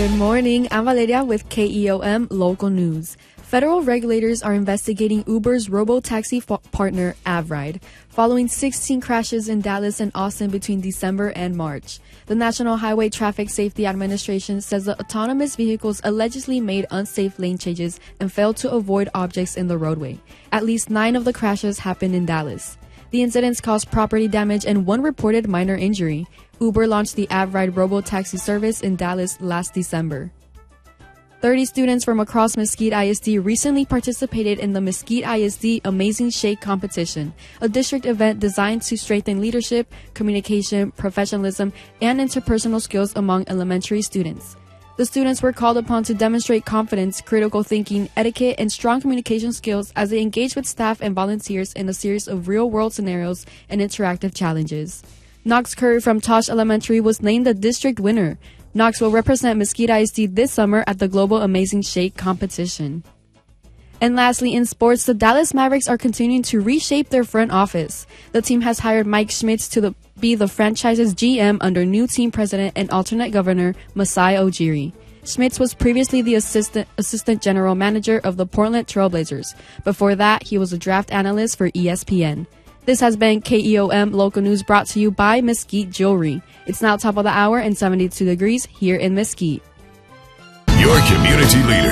Good morning. I'm Valeria with KEOM Local News. Federal regulators are investigating Uber's robo-taxi partner, Avride, following 16 crashes in Dallas and Austin between December and March. The National Highway Traffic Safety Administration says the autonomous vehicles allegedly made unsafe lane changes and failed to avoid objects in the roadway. At least 9 of the crashes happened in Dallas. The incidents caused property damage and 1 reported minor injury. Uber launched the Avride robo-taxi service in Dallas last December. 30 students from across Mesquite ISD recently participated in the Mesquite ISD Amazing Shake competition, a district event designed to strengthen leadership, communication, professionalism, and interpersonal skills among elementary students. The students were called upon to demonstrate confidence, critical thinking, etiquette, and strong communication skills as they engaged with staff and volunteers in a series of real-world scenarios and interactive challenges. Knox Curry from Tosh Elementary was named the district winner. Knox will represent Mesquite ISD this summer at the Global Amazing Shake competition. And lastly, in sports, the Dallas Mavericks are continuing to reshape their front office. The team has hired Mike Schmitz to be the franchise's GM under new team president and alternate governor Masai Ujiri. Schmitz was previously the assistant general manager of the Portland Trail Blazers. Before that, he was a draft analyst for ESPN. This has been KEOM Local News brought to you by Mesquite Jewelry. It's now top of the hour and 72 degrees here in Mesquite. Your community leader